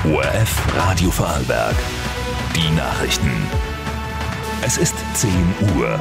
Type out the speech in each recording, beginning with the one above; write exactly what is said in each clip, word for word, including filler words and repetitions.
O R F Radio Vorarlberg. Die Nachrichten. Es ist zehn Uhr.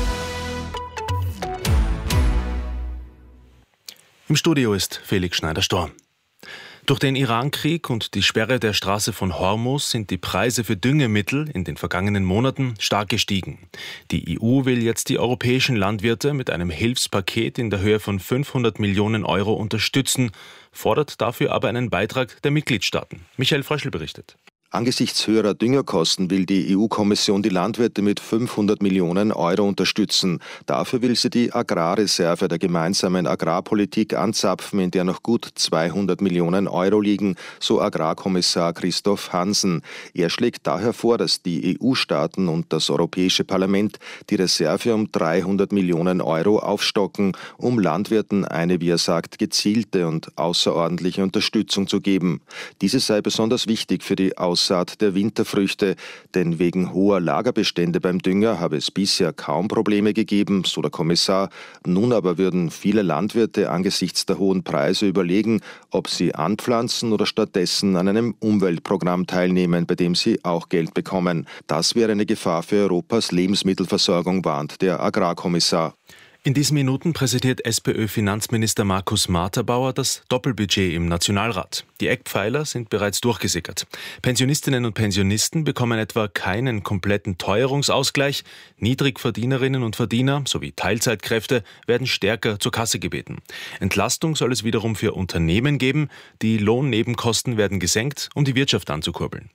Im Studio ist Felix Schneider-Storm. Durch den Iran-Krieg und die Sperre der Straße von Hormuz sind die Preise für Düngemittel in den vergangenen Monaten stark gestiegen. Die E U will jetzt die europäischen Landwirte mit einem Hilfspaket in der Höhe von fünfhundert Millionen Euro unterstützen, fordert dafür aber einen Beitrag der Mitgliedstaaten. Michael Fröschl berichtet. Angesichts höherer Düngerkosten will die E U-Kommission die Landwirte mit fünfhundert Millionen Euro unterstützen. Dafür will sie die Agrarreserve der gemeinsamen Agrarpolitik anzapfen, in der noch gut zweihundert Millionen Euro liegen, so Agrarkommissar Christoph Hansen. Er schlägt daher vor, dass die E U-Staaten und das Europäische Parlament die Reserve um dreihundert Millionen Euro aufstocken, um Landwirten eine, wie er sagt, gezielte und außerordentliche Unterstützung zu geben. Diese sei besonders wichtig für die Aussaat der Winterfrüchte, denn wegen hoher Lagerbestände beim Dünger habe es bisher kaum Probleme gegeben, so der Kommissar. Nun aber würden viele Landwirte angesichts der hohen Preise überlegen, ob sie anpflanzen oder stattdessen an einem Umweltprogramm teilnehmen, bei dem sie auch Geld bekommen. Das wäre eine Gefahr für Europas Lebensmittelversorgung, warnt der Agrarkommissar. In diesen Minuten präsentiert SPÖ-Finanzminister Markus Marterbauer das Doppelbudget im Nationalrat. Die Eckpfeiler sind bereits durchgesickert. Pensionistinnen und Pensionisten bekommen etwa keinen kompletten Teuerungsausgleich. Niedrigverdienerinnen und Verdiener sowie Teilzeitkräfte werden stärker zur Kasse gebeten. Entlastung soll es wiederum für Unternehmen geben. Die Lohnnebenkosten werden gesenkt, um die Wirtschaft anzukurbeln.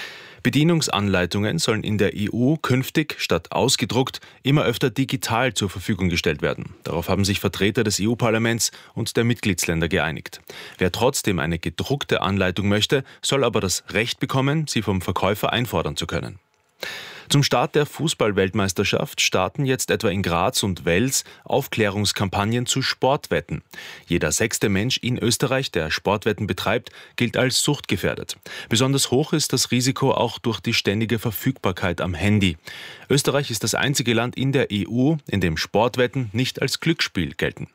Bedienungsanleitungen sollen in der E U künftig statt ausgedruckt immer öfter digital zur Verfügung gestellt werden. Darauf haben sich Vertreter des E U-Parlaments und der Mitgliedsländer geeinigt. Wer trotzdem eine gedruckte Anleitung möchte, soll aber das Recht bekommen, sie vom Verkäufer einfordern zu können. Zum Start der Fußball-Weltmeisterschaft starten jetzt etwa in Graz und Wels Aufklärungskampagnen zu Sportwetten. Jeder sechste Mensch in Österreich, der Sportwetten betreibt, gilt als suchtgefährdet. Besonders hoch ist das Risiko auch durch die ständige Verfügbarkeit am Handy. Österreich ist das einzige Land in der E U, in dem Sportwetten nicht als Glücksspiel gelten.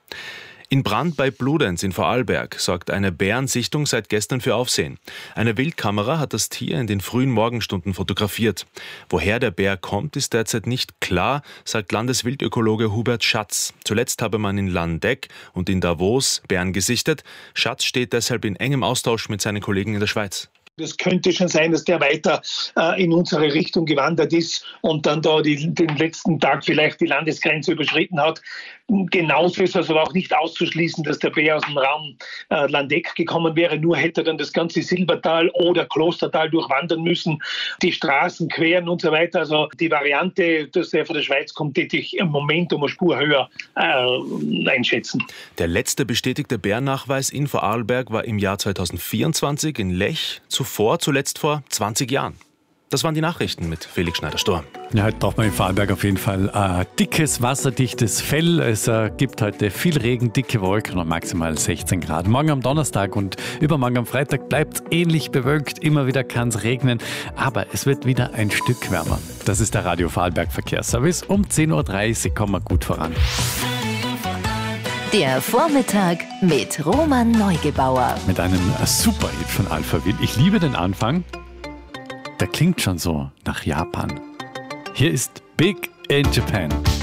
In Brand bei Bludenz in Vorarlberg sorgt eine Bärensichtung seit gestern für Aufsehen. Eine Wildkamera hat das Tier in den frühen Morgenstunden fotografiert. Woher der Bär kommt, ist derzeit nicht klar, sagt Landeswildökologe Hubert Schatz. Zuletzt habe man in Landeck und in Davos Bären gesichtet. Schatz steht deshalb in engem Austausch mit seinen Kollegen in der Schweiz. Es könnte schon sein, dass der weiter äh, in unsere Richtung gewandert ist und dann da die, den letzten Tag vielleicht die Landesgrenze überschritten hat. Genauso ist es aber auch nicht auszuschließen, dass der Bär aus dem Raum äh, Landeck gekommen wäre. Nur hätte er dann das ganze Silbertal oder Klostertal durchwandern müssen, die Straßen queren und so weiter. Also die Variante, dass er von der Schweiz kommt, hätte ich im Moment um eine Spur höher äh, einschätzen. Der letzte bestätigte Bärnachweis in Vorarlberg war im Jahr zweitausendvierundzwanzig in Lech. Zuvor, zuletzt vor zwanzig Jahren. Das waren die Nachrichten mit Felix Schneider-Storm. Ja, heute braucht man in Vorarlberg auf jeden Fall ein dickes, wasserdichtes Fell. Es äh, gibt heute viel Regen, dicke Wolken und maximal sechzehn Grad. Morgen am Donnerstag und übermorgen am Freitag bleibt es ähnlich bewölkt. Immer wieder kann es regnen, aber es wird wieder ein Stück wärmer. Das ist der Radio Vorarlberg Verkehrsservice. Um zehn Uhr dreißig kommen wir gut voran. Der Vormittag mit Roman Neugebauer. Mit einem Superhit von Alphaville. Ich liebe den Anfang. Der klingt schon so nach Japan. Hier ist Big in Japan.